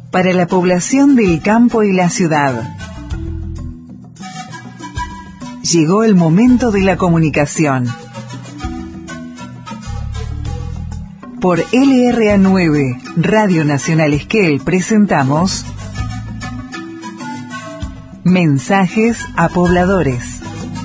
para la población del campo y la ciudad. Llegó el momento de la comunicación. Por LRA9, Radio Nacional Esquel, presentamos Mensajes a Pobladores.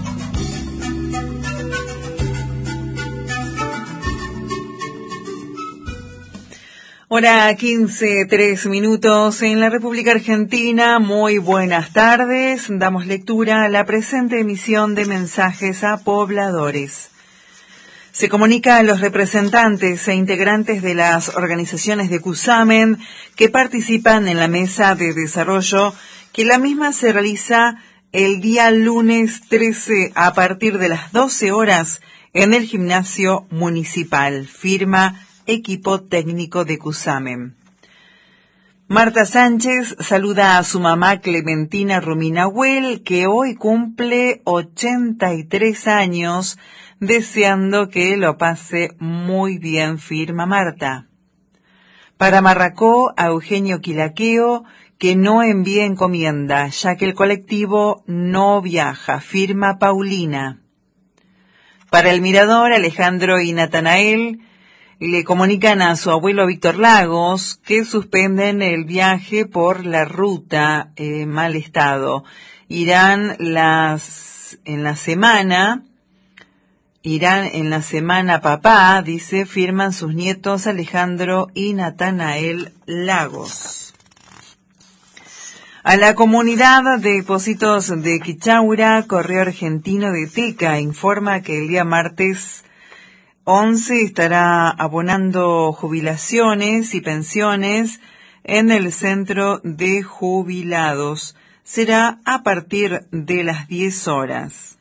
Hora 15:03 en la República Argentina. Muy buenas tardes. Damos lectura a la presente emisión de Mensajes a Pobladores. Se comunica a los representantes e integrantes de las organizaciones de Cusamen que participan en la mesa de desarrollo que la misma se realiza el día lunes 13 a partir de las 12 horas en el gimnasio municipal. Firma Equipo Técnico de Cusamen. Marta Sánchez saluda a su mamá Clementina Ruminahuel, que hoy cumple 83 años, deseando que lo pase muy bien, firma Marta. Para Marracó, a Eugenio Quilaqueo, que no envíe encomienda, ya que el colectivo no viaja, firma Paulina. Para el Mirador, Alejandro y Natanael le comunican a su abuelo Víctor Lagos que suspenden el viaje por la ruta mal estado. Irán en la semana papá, dice, firman sus nietos Alejandro y Natanael Lagos. A la comunidad de Pocitos de Quichaura, Correo Argentino de Teca informa que el día martes 11 estará abonando jubilaciones y pensiones en el centro de jubilados. Será a partir de las 10 horas.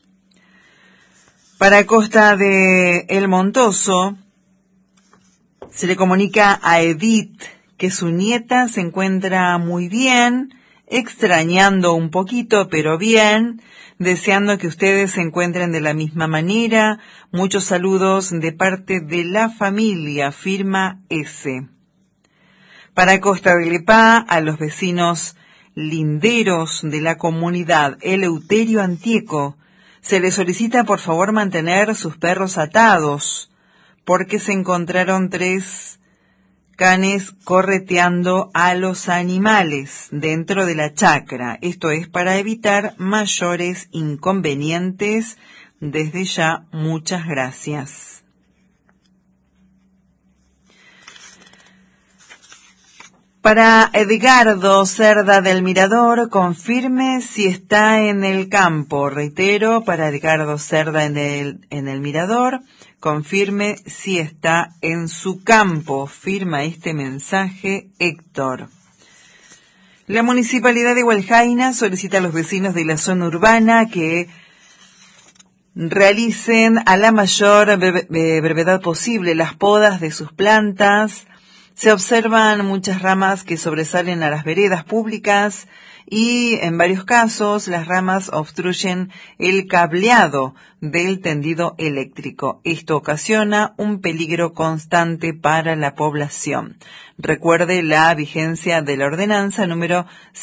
Para Costa de El Montoso, se le comunica a Edith que su nieta se encuentra muy bien, extrañando un poquito, pero bien, deseando que ustedes se encuentren de la misma manera. Muchos saludos de parte de la familia, firma S. Para Costa de Lepá, a los vecinos linderos de la comunidad Eleuterio Antieco, se les solicita por favor mantener sus perros atados, porque se encontraron 3 canes correteando a los animales dentro de la chacra. Esto es para evitar mayores inconvenientes. Desde ya, muchas gracias. Para Edgardo Cerda del Mirador, confirme si está en el campo. Reitero, para Edgardo Cerda en el Mirador, confirme si está en su campo. Firma este mensaje Héctor. La Municipalidad de Hualjaina solicita a los vecinos de la zona urbana que realicen a la mayor brevedad posible las podas de sus plantas. Se observan muchas ramas que sobresalen a las veredas públicas y en varios casos las ramas obstruyen el cableado del tendido eléctrico. Esto ocasiona un peligro constante para la población. Recuerde la vigencia de la ordenanza número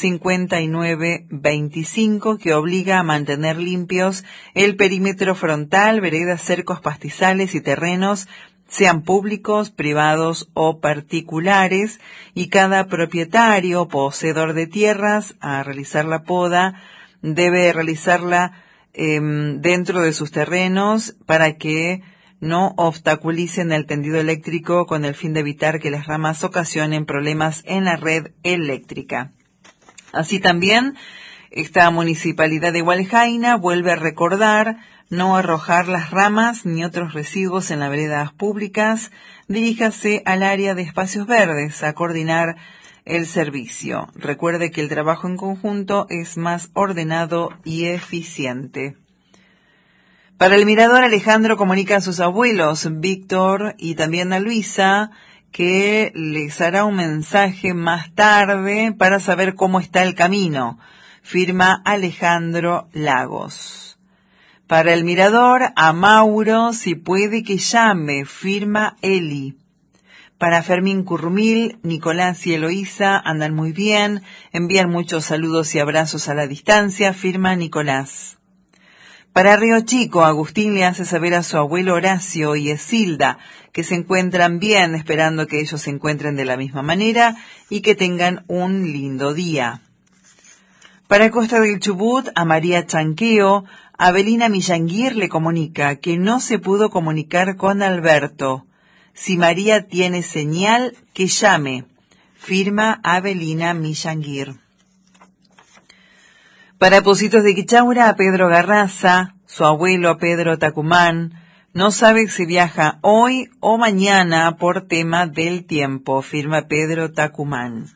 5925 que obliga a mantener limpios el perímetro frontal, veredas, cercos, pastizales y terrenos, sean públicos, privados o particulares, y cada propietario o poseedor de tierras a realizar la poda debe realizarla dentro de sus terrenos para que no obstaculicen el tendido eléctrico con el fin de evitar que las ramas ocasionen problemas en la red eléctrica. Así también, esta Municipalidad de Hualjaina vuelve a recordar no arrojar las ramas ni otros residuos en las veredas públicas. Diríjase al área de espacios verdes a coordinar el servicio. Recuerde que el trabajo en conjunto es más ordenado y eficiente. Para el Mirador, Alejandro comunica a sus abuelos, Víctor y también a Luisa, que les hará un mensaje más tarde para saber cómo está el camino. Firma Alejandro Lagos. Para el Mirador, a Mauro, si puede que llame, firma Eli. Para Fermín Currumil, Nicolás y Eloísa andan muy bien, envían muchos saludos y abrazos a la distancia, firma Nicolás. Para Río Chico, Agustín le hace saber a su abuelo Horacio y Esilda que se encuentran bien, esperando que ellos se encuentren de la misma manera y que tengan un lindo día. Para Costa del Chubut, a María Chanqueo, Avelina Millanguir le comunica que no se pudo comunicar con Alberto. Si María tiene señal, que llame. Firma Avelina Millanguir. Para Positos de Quichaura, a Pedro Garraza, su abuelo Pedro Tacumán, no sabe si viaja hoy o mañana por tema del tiempo. Firma Pedro Tacumán.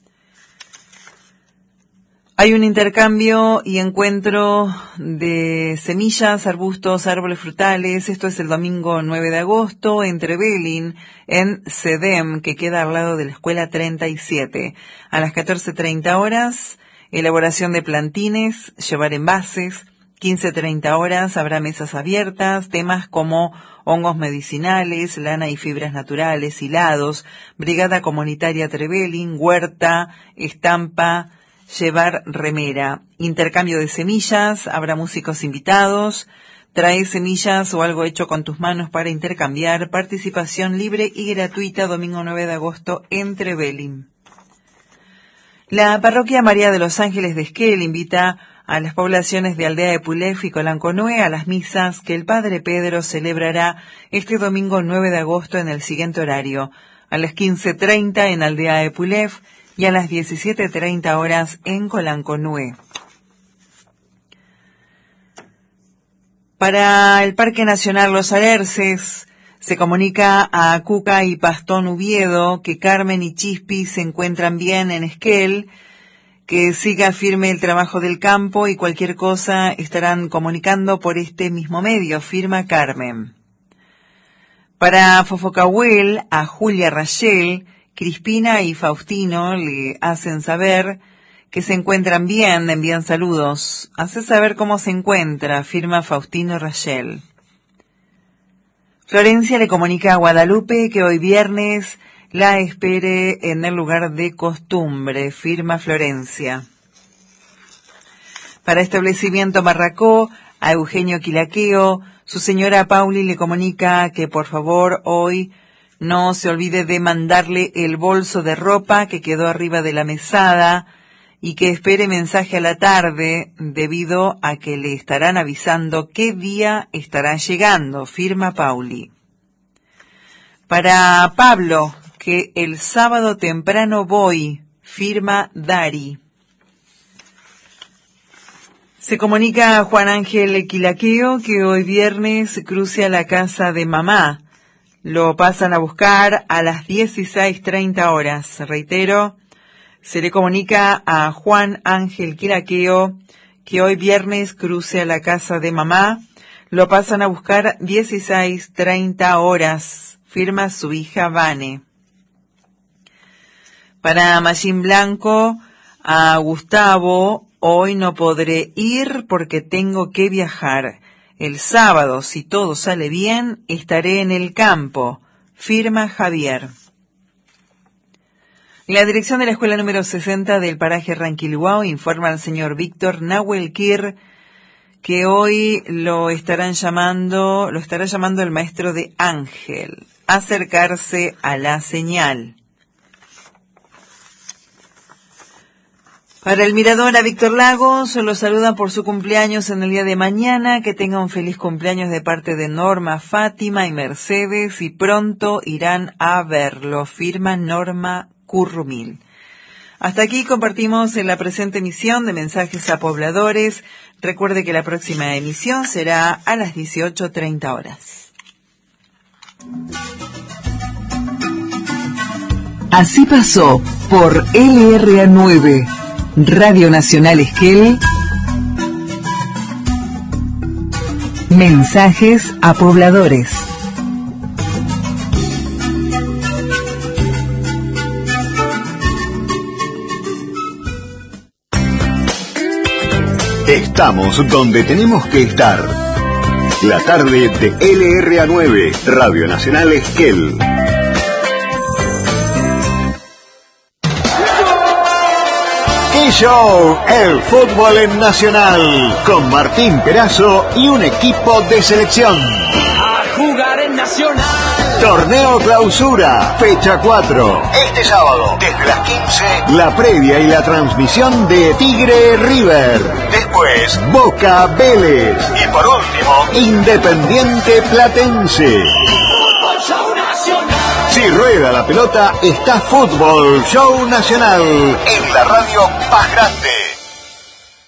Hay un intercambio y encuentro de semillas, arbustos, árboles frutales. Esto es el domingo 9 de agosto en Trevelin, en Cedem, que queda al lado de la Escuela 37. A las 14:30 horas, elaboración de plantines, llevar envases. 15:30 horas habrá mesas abiertas, temas como hongos medicinales, lana y fibras naturales, hilados, brigada comunitaria Trevelin, huerta, estampa, llevar remera, intercambio de semillas, habrá músicos invitados, trae semillas o algo hecho con tus manos para intercambiar, participación libre y gratuita, domingo 9 de agosto en Trevelin. La parroquia María de los Ángeles de Esquel invita a las poblaciones de Aldea de Pulef y Colanconué a las misas que el Padre Pedro celebrará este domingo 9 de agosto en el siguiente horario, a las 15:30 en Aldea de Pulef, y a las 17:30 horas en Colanconué. Para el Parque Nacional Los Alerces, se comunica a Cuca y Pastón Uviedo que Carmen y Chispi se encuentran bien en Esquel, que siga firme el trabajo del campo y cualquier cosa estarán comunicando por este mismo medio, firma Carmen. Para Fofocahuel, a Julia Rachel, Crispina y Faustino le hacen saber que se encuentran bien, envían saludos. Hace saber cómo se encuentra, firma Faustino Rachel. Florencia le comunica a Guadalupe que hoy viernes la espere en el lugar de costumbre, firma Florencia. Para Establecimiento Barracó, a Eugenio Quilaqueo, su señora Pauli le comunica que por favor hoy no se olvide de mandarle el bolso de ropa que quedó arriba de la mesada y que espere mensaje a la tarde debido a que le estarán avisando qué día estará llegando, firma Pauli. Para Pablo, que el sábado temprano voy, firma Dari. Se comunica a Juan Ángel Quilaqueo que hoy viernes cruce a la casa de mamá. Lo pasan a buscar a las 16:30 horas. Reitero, se le comunica a Juan Ángel Quilaqueo que hoy viernes cruce a la casa de mamá. Lo pasan a buscar 16:30 horas. Firma su hija Vane. Para Machín Blanco, a Gustavo, hoy no podré ir porque tengo que viajar. El sábado, si todo sale bien, estaré en el campo, firma Javier. La dirección de la escuela número 60 del paraje Ranquilhuao informa al señor Víctor Nahuel Kir que hoy lo estará llamando el maestro de Ángel. Acercarse a la señal. Para el Mirador, a Víctor Lagos, lo saludan por su cumpleaños en el día de mañana. Que tenga un feliz cumpleaños de parte de Norma, Fátima y Mercedes y pronto irán a verlo, firma Norma Currumil. Hasta aquí compartimos en la presente emisión de Mensajes a Pobladores. Recuerde que la próxima emisión será a las 18:30 horas. Así pasó por LRA9, Radio Nacional Esquel, Mensajes a Pobladores. Estamos donde tenemos que estar. La tarde de LRA9, Radio Nacional Esquel. ¡Qué show! El fútbol en Nacional, con Martín Perazo y un equipo de selección. A jugar en Nacional. Torneo Clausura, fecha 4. Este sábado, desde las 15, la previa y la transmisión de Tigre River. Después, Boca Vélez. Y por último, Independiente Platense. Fútbol Show Nacional. Si rueda la pelota, está Fútbol Show Nacional en la radio más grande.